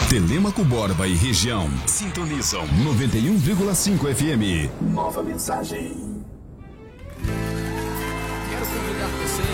Telêmaco Borba e região sintonizam 91,5 FM. Nova mensagem.